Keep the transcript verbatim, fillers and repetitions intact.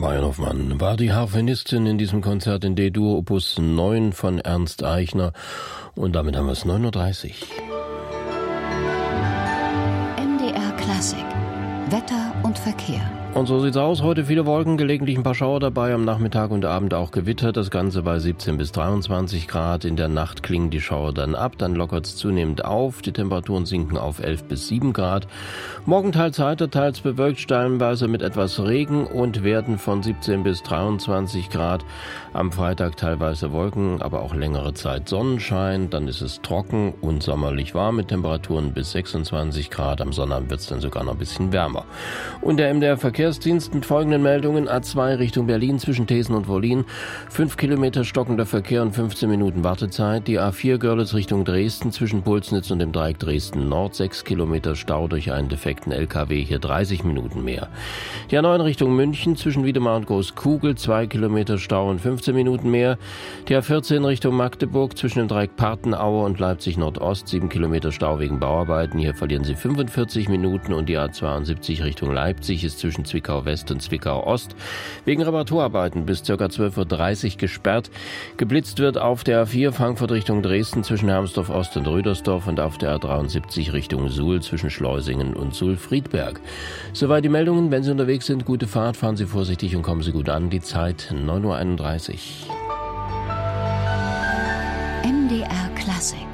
Meyerhoffmann war die Harfenistin in diesem Konzert in D-Dur Opus neun von Ernst Eichner. Und damit haben wir es neun Uhr dreißig. M D R Klassik. Wetter und Verkehr. Und so sieht's aus. Heute viele Wolken, gelegentlich ein paar Schauer dabei, am Nachmittag und Abend auch Gewitter. Das Ganze bei siebzehn bis dreiundzwanzig Grad. In der Nacht klingen die Schauer dann ab, dann lockert's zunehmend auf. Die Temperaturen sinken auf elf bis sieben Grad. Morgen teils heiter, teils bewölkt, stellenweise mit etwas Regen und Werten von siebzehn bis dreiundzwanzig Grad. Am Freitag teilweise Wolken, aber auch längere Zeit Sonnenschein. Dann ist es trocken und sommerlich warm mit Temperaturen bis sechsundzwanzig Grad. Am Sonnabend wird's dann sogar noch ein bisschen wärmer. Und der M D R Verkehrsdienst mit folgenden Meldungen: A zwei Richtung Berlin zwischen Thesen und Wollin, fünf Kilometer stockender Verkehr und fünfzehn Minuten Wartezeit. Die A vier Görlitz Richtung Dresden zwischen Pulsnitz und dem Dreieck Dresden Nord, sechs Kilometer Stau durch einen defekten L K W, hier dreißig Minuten mehr. Die A neun Richtung München zwischen Wiedemar und Großkugel, zwei Kilometer Stau und fünfzehn Minuten mehr. Die A vierzehn Richtung Magdeburg zwischen dem Dreieck Partenaue und Leipzig Nordost, sieben Kilometer Stau wegen Bauarbeiten, hier verlieren Sie fünfundvierzig Minuten. Und die A zweiundsiebzig Richtung Leipzig ist zwischen Zwickau West und Zwickau Ost wegen Reparaturarbeiten bis ca. zwölf Uhr dreißig gesperrt. Geblitzt wird auf der A vier Frankfurt Richtung Dresden zwischen Hermsdorf Ost und Rüdersdorf und auf der A dreiundsiebzig Richtung Suhl zwischen Schleusingen und Suhl-Friedberg. Soweit die Meldungen. Wenn Sie unterwegs sind, gute Fahrt, fahren Sie vorsichtig und kommen Sie gut an. Die Zeit neun Uhr einunddreißig. M D R Klassik.